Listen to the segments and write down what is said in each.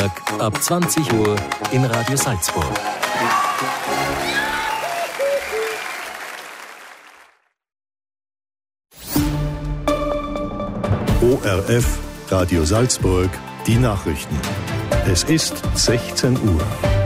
Montag ab 20 Uhr in Radio Salzburg. ORF Radio Salzburg, die Nachrichten. Es ist 16 Uhr.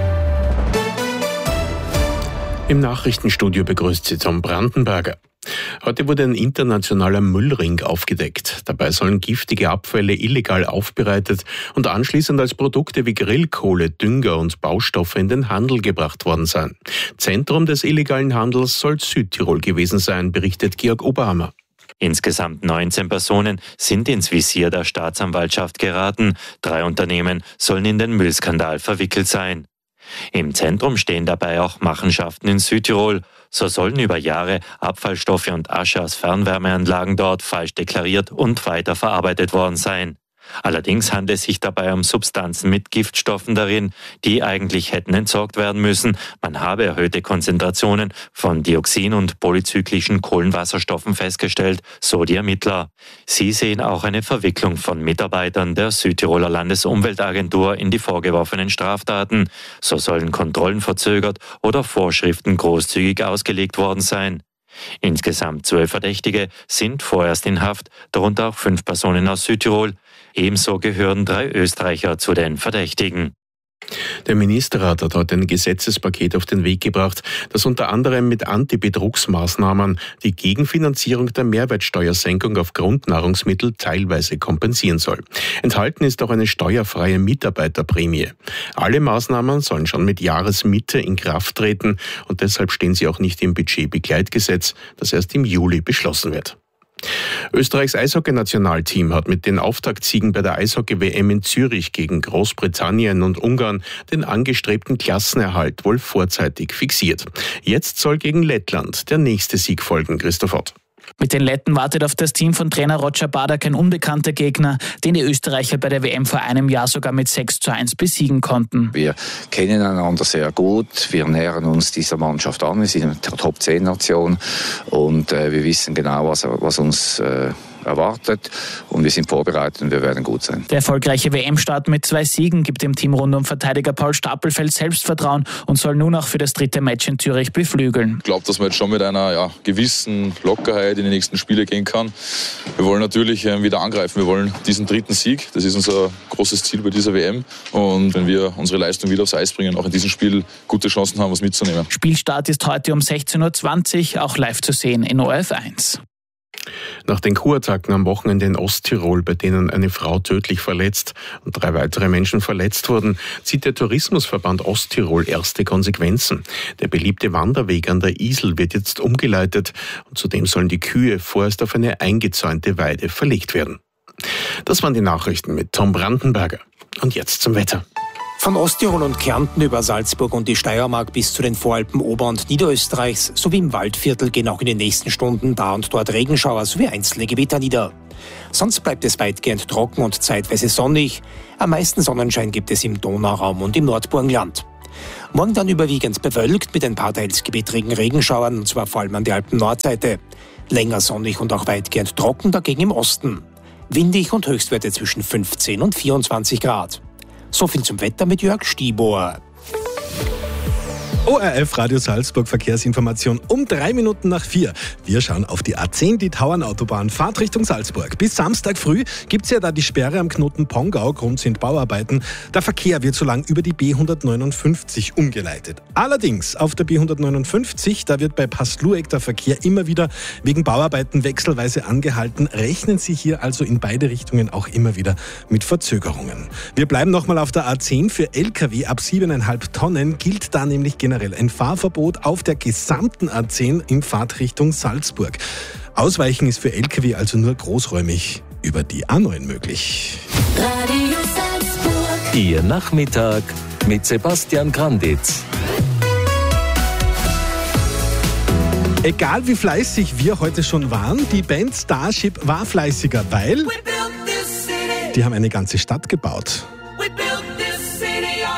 Im Nachrichtenstudio begrüßt Sie Tom Brandenberger. Heute wurde ein internationaler Müllring aufgedeckt. Dabei sollen giftige Abfälle illegal aufbereitet und anschließend als Produkte wie Grillkohle, Dünger und Baustoffe in den Handel gebracht worden sein. Zentrum des illegalen Handels soll Südtirol gewesen sein, berichtet Georg Oberhammer. Insgesamt 19 Personen sind ins Visier der Staatsanwaltschaft geraten. 3 Unternehmen sollen in den Müllskandal verwickelt sein. Im Zentrum stehen dabei auch Machenschaften in Südtirol. So sollen über Jahre Abfallstoffe und Asche aus Fernwärmeanlagen dort falsch deklariert und weiterverarbeitet worden sein. Allerdings handelt es sich dabei um Substanzen mit Giftstoffen darin, die eigentlich hätten entsorgt werden müssen. Man habe erhöhte Konzentrationen von Dioxin und polyzyklischen Kohlenwasserstoffen festgestellt, so die Ermittler. Sie sehen auch eine Verwicklung von Mitarbeitern der Südtiroler Landesumweltagentur in die vorgeworfenen Straftaten. So sollen Kontrollen verzögert oder Vorschriften großzügig ausgelegt worden sein. Insgesamt 12 Verdächtige sind vorerst in Haft, darunter auch 5 Personen aus Südtirol. Ebenso gehören 3 Österreicher zu den Verdächtigen. Der Ministerrat hat heute ein Gesetzespaket auf den Weg gebracht, das unter anderem mit Antibetrugsmaßnahmen die Gegenfinanzierung der Mehrwertsteuersenkung auf Grundnahrungsmittel teilweise kompensieren soll. Enthalten ist auch eine steuerfreie Mitarbeiterprämie. Alle Maßnahmen sollen schon mit Jahresmitte in Kraft treten und deshalb stehen sie auch nicht im Budgetbegleitgesetz, das erst im Juli beschlossen wird. Österreichs Eishockey-Nationalteam hat mit den Auftaktsiegen bei der Eishockey-WM in Zürich gegen Großbritannien und Ungarn den angestrebten Klassenerhalt wohl vorzeitig fixiert. Jetzt soll gegen Lettland der nächste Sieg folgen, Christoph Ott. Mit den Letten wartet auf das Team von Trainer Roger Badak ein unbekannter Gegner, den die Österreicher bei der WM vor einem Jahr sogar mit 6:1 besiegen konnten. Wir kennen einander sehr gut, wir nähern uns dieser Mannschaft an, wir sind eine Top-10-Nation und wir wissen genau, was uns erwartet und wir sind vorbereitet und wir werden gut sein. Der erfolgreiche WM-Start mit 2 Siegen gibt dem Team rund um Verteidiger Paul Stapelfeld Selbstvertrauen und soll nun auch für das 3. Match in Zürich beflügeln. Ich glaube, dass man jetzt schon mit einer gewissen Lockerheit in die nächsten Spiele gehen kann. Wir wollen natürlich wieder angreifen. Wir wollen diesen 3. Sieg. Das ist unser großes Ziel bei dieser WM. Und wenn wir unsere Leistung wieder aufs Eis bringen, auch in diesem Spiel gute Chancen haben, was mitzunehmen. Spielstart ist heute um 16:20 Uhr, auch live zu sehen in ORF 1. Nach den Kurattacken am Wochenende in Osttirol, bei denen eine Frau tödlich verletzt und 3 weitere Menschen verletzt wurden, zieht der Tourismusverband Osttirol erste Konsequenzen. Der beliebte Wanderweg an der Isel wird jetzt umgeleitet und zudem sollen die Kühe vorerst auf eine eingezäunte Weide verlegt werden. Das waren die Nachrichten mit Tom Brandenberger. Und jetzt zum Wetter. Von Osttirol und Kärnten über Salzburg und die Steiermark bis zu den Voralpen Ober- und Niederösterreichs sowie im Waldviertel gehen auch in den nächsten Stunden da und dort Regenschauer sowie einzelne Gewitter nieder. Sonst bleibt es weitgehend trocken und zeitweise sonnig. Am meisten Sonnenschein gibt es im Donauraum und im Nordburgenland. Morgen dann überwiegend bewölkt mit ein paar teils gewittrigen Regenschauern, und zwar vor allem an der Alpen-Nordseite. Länger sonnig und auch weitgehend trocken dagegen im Osten. Windig und Höchstwerte zwischen 15 und 24 Grad. So viel zum Wetter mit Jörg Stiebohr. ORF Radio Salzburg Verkehrsinformation um 3:03. Wir schauen auf die A10, die Tauernautobahn, Fahrt Richtung Salzburg. Bis Samstag früh gibt es ja da die Sperre am Knoten Pongau, Grund sind Bauarbeiten. Der Verkehr wird so lang über die B159 umgeleitet. Allerdings auf der B159, da wird bei Passlueck der Verkehr immer wieder wegen Bauarbeiten wechselweise angehalten. Rechnen Sie hier also in beide Richtungen auch immer wieder mit Verzögerungen. Wir bleiben nochmal auf der A10. Für Lkw ab 7,5 Tonnen gilt da nämlich generell ein Fahrverbot auf der gesamten A10 in Fahrtrichtung Salzburg. Ausweichen ist für Lkw also nur großräumig über die A9 möglich. Radio Salzburg. Ihr Nachmittag mit Sebastian Granditz. Egal wie fleißig wir heute schon waren, die Band Starship war fleißiger, weil die haben eine ganze Stadt gebaut.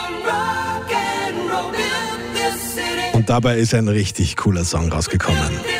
Und dabei ist ein richtig cooler Song rausgekommen.